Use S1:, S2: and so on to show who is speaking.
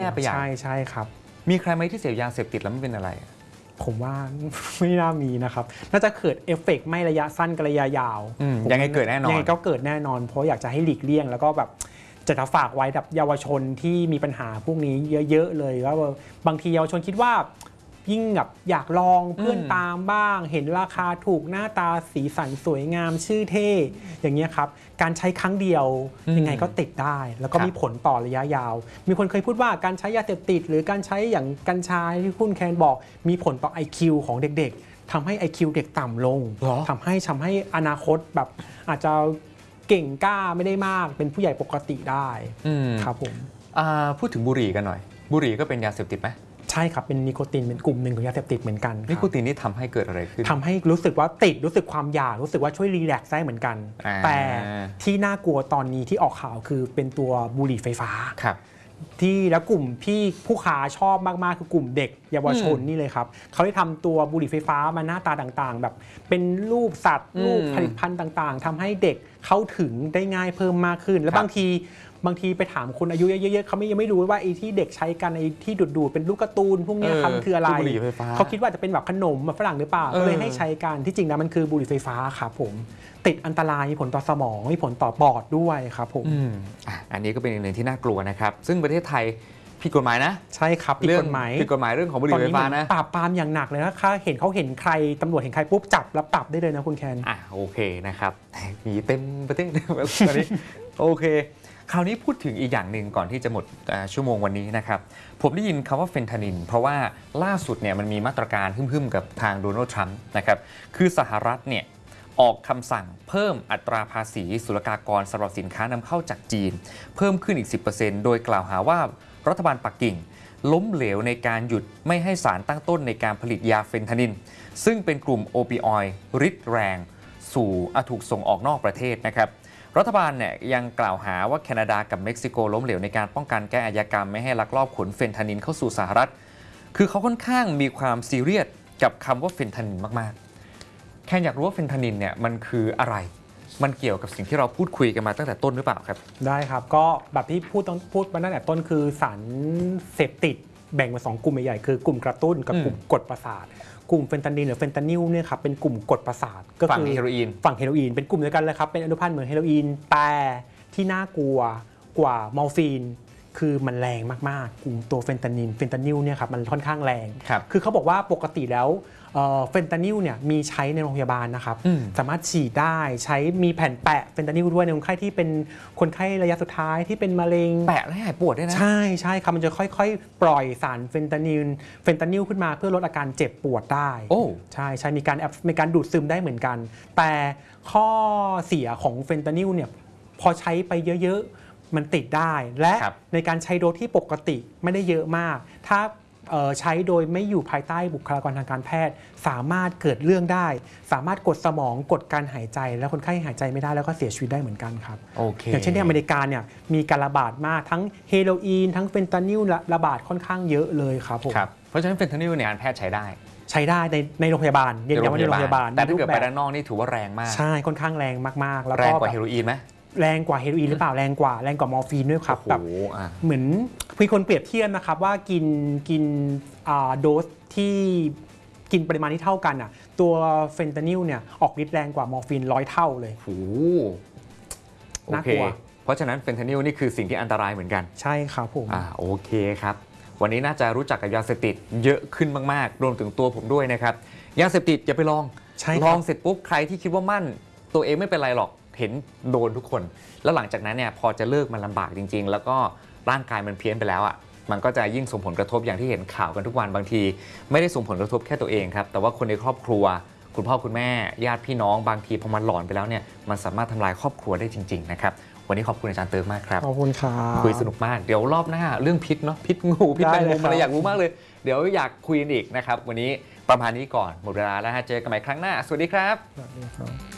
S1: ไปอย่าง
S2: ใช่ครับ
S1: มีใครไหมที่เสพยาเสพติดแล้วไม่เป็นอะไร
S2: ผมว่าไม่น่ามีนะครับน่าจะเกิดเอฟเฟกต์ไม่ระยะสั้นกับระยะยาว
S1: ยังไงเกิดแน่นอน
S2: ยังไงก็เกิดแน่นอนเพราะอยากจะให้หลีกเลี่ยงแล้วก็แบบจะฝากไว้กับเยาวชนที่มีปัญหาพวกนี้เยอะๆเลยว่าบางทีเยาวชนคิดว่ายิ่งแบบอยากลองเพื่อนตามบ้างเห็นราคาถูกหน้าตาสีสันสวยงามชื่อเท่อย่างเงี้ยครับการใช้ครั้งเดียวยังไงก็ติดได้แล้วก็มีผลต่อระยะยาวมีคนเคยพูดว่าการใช้ยาเสพติดหรือการใช้อย่างกัญชาที่คุณแคนบอกมีผลต่อ IQ ของเด็กๆทำให้ IQ เด็กต่ำลงทำให้อนาคตแบบอาจจะเก่งกล้าไม่ได้มากเป็นผู้ใหญ่ปกติได้ครับผม
S1: พูดถึงบุหรี่กันหน่อยบุหรี่ก็เป็นยาเสพติดไหม
S2: ใช่ครับเป็นนิโคตินเป็นกลุ่มหนึ่งของยาเสพติดเหมือนกัน
S1: นิโคตินนี่ทำให้เกิดอะไรขึ้น
S2: ทำให้รู้สึกว่าติดรู้สึกความอยากรู้สึกว่าช่วยรีแลกซ์ได้เหมือนกันแต่ที่น่ากลัวตอนนี้ที่ออกข่าวคือเป็นตัวบุหรี่ไฟฟ้า
S1: ครับ
S2: ที่แล้วกลุ่มที่ผู้ค้าชอบมากๆคือกลุ่มเด็กเยาวชนนี่เลยครับเขาได้ทำตัวบุหรี่ไฟฟ้ามาหน้าตาต่างๆแบบเป็นรูปสัตว์รูปผลิตภัณฑ์ต่างๆทำให้เด็กเข้าถึงได้ง่ายเพิ่มมากขึ้นและบางทีไปถามคนอายุเยอะๆเขายังไม่รู้ว่าไอ้ที่เด็กใช้กันไอ้ที่ดูดเป็นลูกการ์ตูนพวกนี้ครับมันคืออะไรเขาคิดว่าจะเป็นแบบขนมฝรั่งหรือเปล่าก็เลยให้ใช้กันที่จริงแล้วมันคือบุหรี่ไฟฟ้าครับผมติดอันตรายมีผลต่อสมองมีผลต่อปอดด้วยครับผม
S1: อันนี้ก็เป็นอย่างหนึ่งที่น่ากลัวนะครับซึ่งประเทศไทยผิดกฎหมายนะ
S2: ใช่ครับผิดกฎหมาย
S1: เรื่องของบุหรี่ไฟฟ้านะ
S2: ปราบปรามอย่างหนักเลยนะเขาเห็นใครตำรวจเห็นใครปุ๊บจับแล้วปรับได้เลยนะคุณแคน
S1: โอเคนะครับมีเต็มประเทศตอนนี้โอเคคราวนี้พูดถึงอีกอย่างหนึ่งก่อนที่จะหมดชั่วโมงวันนี้นะครับผมได้ยินคำว่าเฟนทานินเพราะว่าล่าสุดเนี่ยมันมีมาตรการฮึ่มๆกับทางโดนัลด์ทรัมป์นะครับคือสหรัฐเนี่ยออกคำสั่งเพิ่มอัตราภาษีศุลกากรสำหรับสินค้านำเข้าจากจีนเพิ่มขึ้นอีก 10% โดยกล่าวหาว่ารัฐบาลปักกิ่งล้มเหลวในการหยุดไม่ให้สารตั้งต้นในการผลิตยาเฟนทานินซึ่งเป็นกลุ่มโอปิออยด์ฤทธิ์แรงถูกส่งออกนอกประเทศนะครับรัฐบาลเนี่ยยังกล่าวหาว่าแคนาดากับเม็กซิโกล้มเหลวในการป้องกันแก้อาชญากรรมไม่ให้ลักลอบขนเฟนทานินเข้าสู่สหรัฐคือเขาค่อนข้างมีความซีเรียสกับคำว่าเฟนทานินมากๆแค่อยากรู้ว่าเฟนทานินเนี่ยมันคืออะไรมันเกี่ยวกับสิ่งที่เราพูดคุยกันมาตั้งแต่ต้นหรือเปล่าครับ
S2: ได้ครับก็แบบที่พูดมาตั้งแต่ต้นคือสารเสพติดแบ่งเป็น2กลุ่มใหญ่ๆคือกลุ่มกระตุ้นกับกลุ่มกดประสาทกลุ่มเฟนทานิลหรือเฟนทานิลเนี่ยครับเป็นกลุ่มกดประสาท
S1: ก็คือฝั่งเฮโร
S2: อีนเป็นกลุ่มเดียวกันเลยครับเป็นอนุพันธ์เหมือนเฮโรอีนแต่ที่น่ากลัวกว่ามอร์ฟีนคือมันแรงมากๆกลุ่มตัวเฟนทานิลเนี่ยครับมันค่อนข้างแรงคือเขาบอกว่าปกติแล้วเฟนทานิลเนี่ยมีใช้ในโรงพยาบาลนะครับสามารถฉีดได้ใช้มีแผ่นแปะเฟนทานิลด้วยในคนไข้ที่เป็นคนไข้ระยะสุดท้ายที่เป็นมะเร็ง
S1: แปะแล้วหายปวดได้นะ
S2: ใช่ครับมันจะค่อยๆปล่อยสารเฟนทานิลขึ้นมาเพื่อลดอาการเจ็บปวดได้ใช่มีการดูดซึมได้เหมือนกันแต่ข้อเสียของเฟนทานิลเนี่ยพอใช้ไปเยอะๆมันติดได้และในการใช้โดสที่ปกติไม่ได้เยอะมากถ้าใช้โดยไม่อยู่ภายใต้บุคลากรทางการแพทย์สามารถเกิดเรื่องได้สามารถกดสมองกดการหายใจแล้วคนไข้หายใจไม่ได้แล้วก็เสียชีวิตได้เหมือนกันครับอย่างเช่นที่อเมริกาเนี่ยมีการระบาดมากทั้งเฮโรอีนทั้งเฟนทานิลระบาดค่อนข้างเยอะเลยครับผม
S1: เพราะฉะนั้นเฟนทานิลในการแพทย์ใช้
S2: ได้ในโรงพยาบาลเรียนว่าในโรงพยาบาล
S1: แต่ถ้าเกิดไปด้านนอกนี่ถือว่าแรงมาก
S2: ใช่ค่อนข้างแรงมากๆแล้วก็
S1: แรงกว่าเฮโรอีนไหม
S2: แรงกว่าเฮโรอีนหรือเปล่าแรงกว่ามอร์ฟีนด้วยครับแบบเหมือนมีคนเปรียบเทียบนะครับว่ากินโดสที่กินปริมาณที่เท่ากันตัวเฟนทานิลเนี่ยออกฤทธิ์แรงกว่ามอร์ฟีน100 เท่าเลย
S1: น่ากลัวเพราะฉะนั้นเฟนทานิลนี่คือสิ่งที่อันตรายเหมือนกัน
S2: ใช่ครับผม
S1: โอเคครับวันนี้น่าจะรู้จักกับยาเสพติดเยอะขึ้นมากๆรวมถึงตัวผมด้วยนะครับยาเสพติดอย่าไปลองเสร็จปุ๊บใครที่คิดว่ามั่นตัวเองไม่เป็นไรหรอกเห็นโดนทุกคนแล้วหลังจากนั้นเนี่ยพอจะเลิกมันลำบากจริงๆแล้วก็ร่างกายมันเพี้ยนไปแล้วมันก็จะยิ่งส่งผลกระทบอย่างที่เห็นข่าวกันทุกวันบางทีไม่ได้ส่งผลกระทบแค่ตัวเองครับแต่ว่าคนในครอบครัวคุณพ่อคุณแม่ญาติพี่น้องบางทีพอมันหลอนไปแล้วเนี่ยมันสามารถทำลายครอบครัวได้จริงๆนะครับวันนี้ขอบคุณอาจารย์เติร์กมากครับ
S2: ขอบคุณครับ
S1: คุยสนุกมากเดี๋ยวรอบหน้าเรื่องพิษเนาะพิษงูพิษแมงมุมอะไรอยากรู้มากเลยเดี๋ยวอยากคุยกันอีกนะครับวันนี้ประมาณนี้ก่อนหมดเวลาแล้วเจอกันใหม่ครั้งหน้าสวัสดีครับ